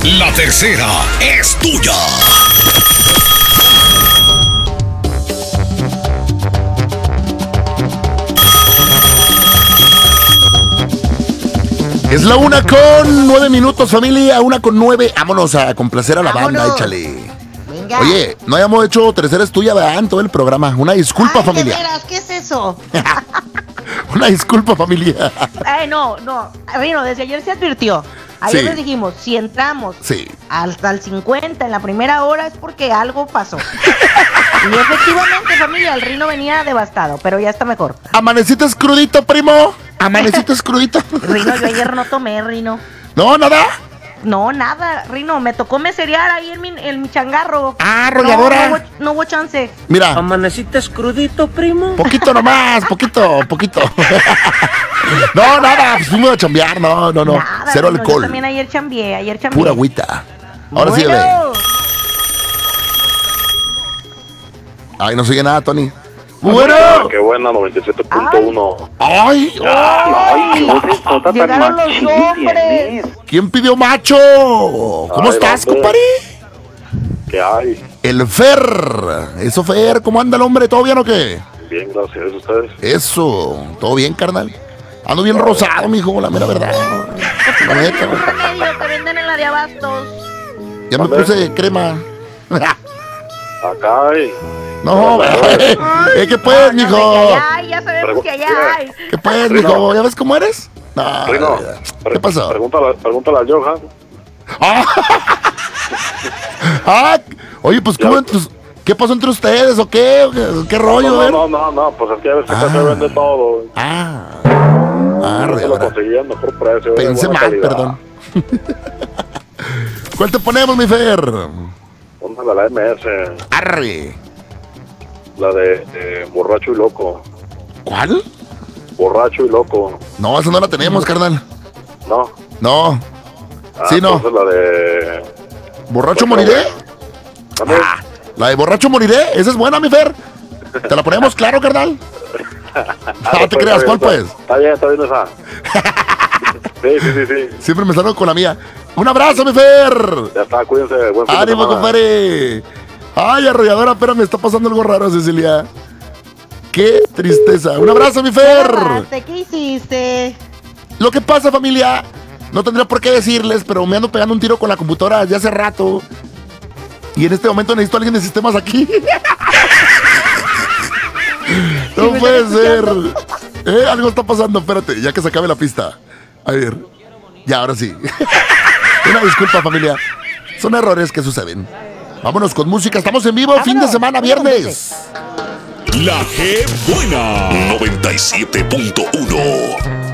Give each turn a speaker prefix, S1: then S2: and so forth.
S1: La tercera es tuya.
S2: Es la 1:09, familia. 1:09. Vámonos a complacer a la banda, échale.
S3: Venga.
S2: Oye, no hayamos hecho tercera es tuya, ¿verdad? En todo el programa. Una disculpa,
S3: Ay,
S2: familia.
S3: ¿de veras? ¿Qué es eso?
S2: Una disculpa, familia.
S3: Ay, no. Bueno, desde ayer se advirtió. Ayer
S2: Sí.
S3: les dijimos, si entramos
S2: Sí.
S3: hasta el 50 en la primera hora es porque algo pasó. Y efectivamente, familia, el Rino venía devastado, pero ya está mejor.
S2: ¿Amaneciste crudito, primo? ¿Amaneciste crudito?
S3: Rino, yo ayer no tomé, Rino.
S2: No, nada.
S3: No, nada, Rino, me tocó meserear ahí en mi changarro.
S2: Ah, arrolladora.
S3: No hubo chance.
S2: Mira,
S4: ¿Amaneciste crudito, primo?
S2: poquito nomás, poquito. No, nada, pues fuimos a chambear, no.
S3: Nada,
S2: Cero
S3: Rino,
S2: alcohol.
S3: Yo también ayer chambeé.
S2: Pura agüita. Ahora sí,
S3: Bueno.
S2: bebé. Ay, no sigue nada, Tony. Bueno.
S5: Qué buena, 97.1.
S2: Ay,
S3: Llegaron los hombres.
S2: ¿quién pidió macho? ¿Cómo
S5: Ay,
S2: estás,
S5: hombre.
S2: compadre?
S5: ¿Qué hay?
S2: El Fer. Eso, Fer, ¿cómo anda el hombre? ¿Todo bien o qué?
S5: Bien, gracias a ustedes.
S2: Eso, todo bien, carnal. Ando bien rosado, mijo, la mera verdad. La neta.
S3: Un remedio que venden en la de Abastos.
S2: Ya me puse crema.
S5: Acá hay.
S2: No, ¿qué puedes, mijo?
S3: Ya sabemos que allá hay.
S2: ¿Qué puedes, mijo? ¿Ya ves cómo eres? No,
S5: Rino,
S2: ¿qué pasó?
S5: Pregúntale a Johan.
S2: Ah, oye, pues, ¿qué pasó entre ustedes o qué? ¿Qué rollo, eh?
S5: No, pues aquí a ver si acá se vende todo.
S2: Se
S5: Se lo conseguí al mejor precio.
S2: Pensé
S5: buena
S2: mal,
S5: calidad.
S2: perdón. ¿Cuál te ponemos, mi Fer?
S5: Póngale la MS,
S2: Arre.
S5: la de Borracho y Loco.
S2: ¿Cuál?
S5: Borracho y Loco.
S2: No, esa no la tenemos, carnal.
S5: No.
S2: No. Sí, no.
S5: Entonces la de...
S2: ¿Borracho moriré?
S5: ¿Dónde?
S2: La de borracho moriré, esa es buena, mi Fer. ¿Te la ponemos claro, carnal? No te creas, ¿cuál pues?
S5: Está bien esa. Sí.
S2: Siempre me salgo con la mía. Un abrazo, mi Fer.
S5: Ya está, cuídense. Buen fin de
S2: Ánimo,
S5: semana.
S2: compadre. Ay, arrolladora, espera, me está pasando algo raro, Cecilia. Qué tristeza. Un abrazo, mi Fer.
S3: ¿Qué hiciste?
S2: Lo que pasa, familia, no tendría por qué decirles, pero me ando pegando un tiro con la computadora desde hace rato. Y en este momento necesito a alguien de sistemas aquí. No puede ser. Algo está pasando, espérate, ya que se acabe la pista. A ver, ya, ahora sí. Una disculpa, familia. Son errores que suceden. Vámonos con música, estamos en vivo, fin de semana, viernes.
S1: La G Buena 97.1.